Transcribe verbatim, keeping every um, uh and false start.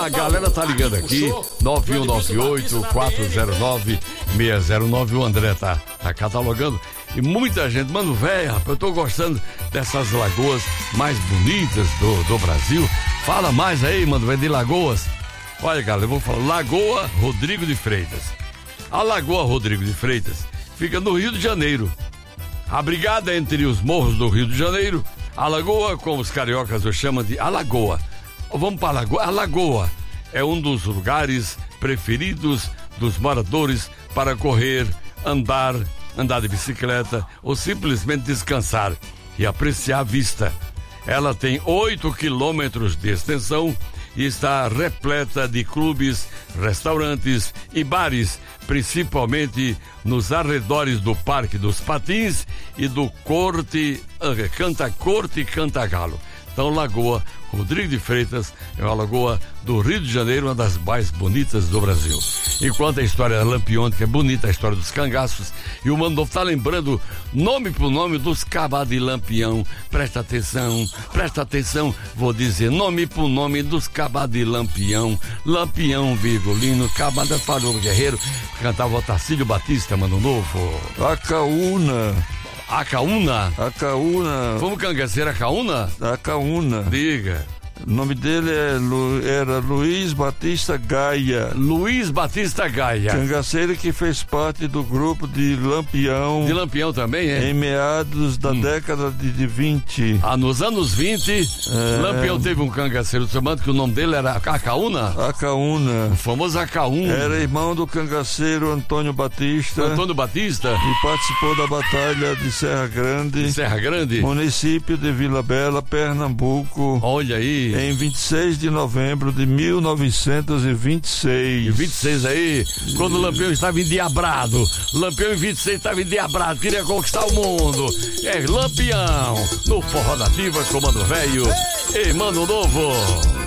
A galera tá ligando aqui, nove um nove oito, quatro zero nove, seis zero nove. O André tá, tá catalogando. E muita gente, mano, velho, rapaz, eu tô gostando dessas lagoas mais bonitas do, do Brasil. Fala mais aí, mano, velho, de Lagoas. Olha, galera, eu vou falar. Lagoa Rodrigo de Freitas. A Lagoa Rodrigo de Freitas fica no Rio de Janeiro. Abrigada entre os morros do Rio de Janeiro, a Lagoa, como os cariocas o chamam de Alagoa. Vamos para a Lagoa. A Lagoa é um dos lugares preferidos dos moradores para correr, andar, andar de bicicleta ou simplesmente descansar e apreciar a vista. Ela tem oito quilômetros de extensão e está repleta de clubes, restaurantes e bares, principalmente nos arredores do Parque dos Patins e do Corte, Canta Corte e Cantagalo. Então, Lagoa Rodrigo de Freitas é uma lagoa do Rio de Janeiro, uma das mais bonitas do Brasil. Enquanto a história da Lampião, que é bonita, a história dos cangaços, e o Mano tá lembrando nome por nome dos cabas de Lampião. Presta atenção, presta atenção, vou dizer nome por nome dos cabas de Lampião. Lampião, Virgulino, cabas da Farol Guerreiro, cantava o Tarcílio Batista, Mano Novo. Acaúna. Acaúna? Acaúna. Vamos cangaceiro Acaúna? Acaúna. Diga. O nome dele é Lu, era Luiz Batista Gaia. Luiz Batista Gaia. Cangaceiro que fez parte do grupo de Lampião. De Lampião também, é? Em meados da hum. década de, de vinte. Ah, nos anos vinte, é... Lampião teve um cangaceiro chamado que o nome dele era Acaúna? Acaúna. O famoso Acaúna. Era irmão do cangaceiro Antônio Batista. Antônio Batista. E participou da Batalha de Serra Grande. De Serra Grande? Município de Vila Bela, Pernambuco. Olha aí. Em vinte e seis de novembro de mil novecentos e vinte e seis. E vinte e seis aí, quando o Lampião estava endiabrado. Lampião em vinte e seis estava endiabrado, queria conquistar o mundo. É Lampião, no Forró da Diva, Comando Velho e Mano Novo.